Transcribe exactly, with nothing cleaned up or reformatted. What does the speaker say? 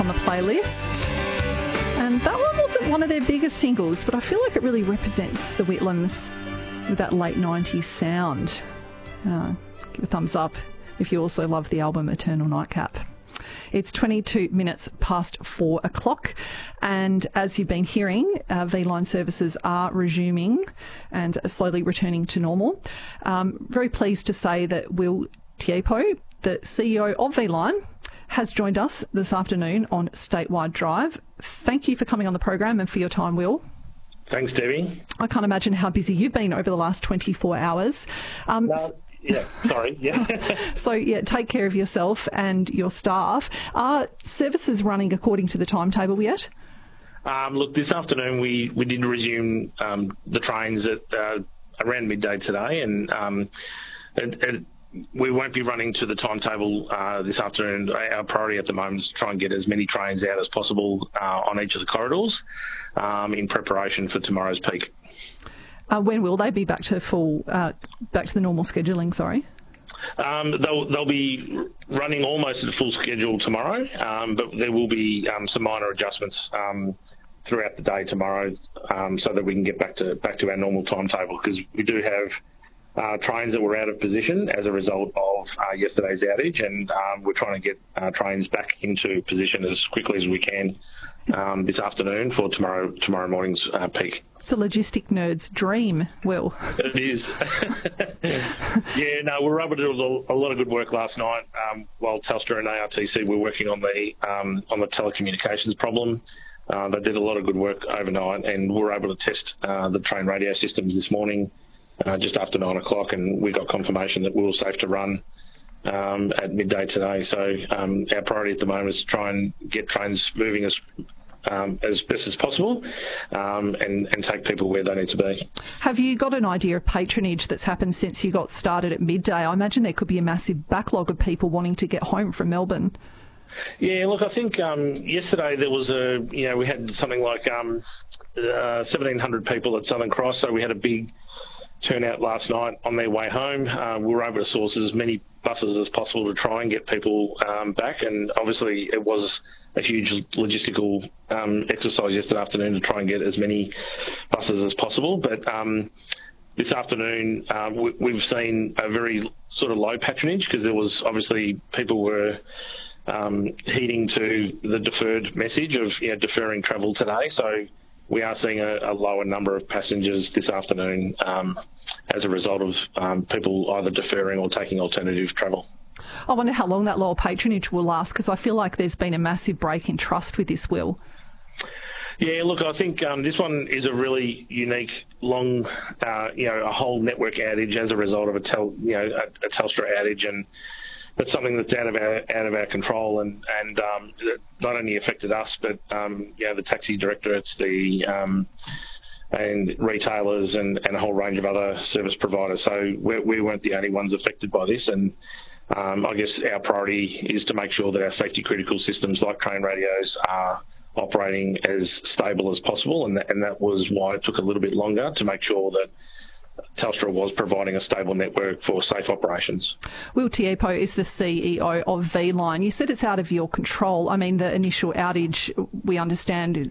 on the playlist. And that one wasn't one of their biggest singles, but I feel like it really represents the Whitlams with that late nineties sound. Uh, give a thumbs up if you also love the album Eternal Nightcap. It's twenty-two minutes past four o'clock, and as you've been hearing, uh, V-Line services are resuming and slowly returning to normal. Um, very pleased to say that Will Tiepo, the C E O of V-Line, has joined us this afternoon on Statewide Drive. Thank you for coming on the program and for your time, Will. Thanks, Debbie. I can't imagine how busy you've been over the last twenty-four hours. Um, no. Yeah, sorry, yeah. So, yeah, take care of yourself and your staff. Are services running according to the timetable yet? Um, look, this afternoon we, we did resume um, the trains at uh, around midday today, and um, it, it, we won't be running to the timetable uh, this afternoon. Our priority at the moment is to try and get as many trains out as possible uh, on each of the corridors um, in preparation for tomorrow's peak. Uh, when will they be back to full, uh, back to the normal scheduling, sorry? Um, they'll, they'll be running almost at full schedule tomorrow, um, but there will be um, some minor adjustments um, throughout the day tomorrow um, so that we can get back to back to our normal timetable, because we do have uh, trains that were out of position as a result of uh, yesterday's outage, and um, we're trying to get uh, trains back into position as quickly as we can um, this afternoon for tomorrow tomorrow morning's uh, peak. It's a logistic nerd's dream, Will. It is. Yeah, no, we were able to do a lot of good work last night um, while Telstra and A R T C were working on the um, on the telecommunications problem. Uh, they did a lot of good work overnight, and we were able to test uh, the train radio systems this morning uh, just after nine o'clock, and we got confirmation that we were safe to run um, at midday today. So um, our priority at the moment is to try and get trains moving as Um, as best as possible um, and, and take people where they need to be. Have you got an idea of patronage that's happened since you got started at midday? I imagine there could be a massive backlog of people wanting to get home from Melbourne. Yeah, look, I think um, yesterday there was a, you know, we had something like um, uh, seventeen hundred people at Southern Cross, so we had a big turnout last night on their way home. Uh, we were able to source as many buses as possible to try and get people um, back, and obviously it was a huge logistical um, exercise yesterday afternoon to try and get as many buses as possible. But um, this afternoon uh, we, we've seen a very sort of low patronage, because there was obviously people were um, heeding to the deferred message of, you know, deferring travel today. So we are seeing a, a lower number of passengers this afternoon um, as a result of um, people either deferring or taking alternative travel. I wonder how long that lower patronage will last, because I feel like there's been a massive break in trust with this, Will. Yeah, look, I think um, this one is a really unique, long, uh, you know, a whole network outage as a result of a tel, you know, a, a Telstra outage, and that's something that's out of our out of our control, and and um, it not only affected us, but um, you know, the taxi directorates, the um, and retailers, and, and a whole range of other service providers. So we, we weren't the only ones affected by this, and um, I guess our priority is to make sure that our safety critical systems like train radios are operating as stable as possible, and that, and that was why it took a little bit longer to make sure that Telstra was providing a stable network for safe operations. Will Tiepo is the C E O of V-Line. You said it's out of your control. I mean, the initial outage, we understand,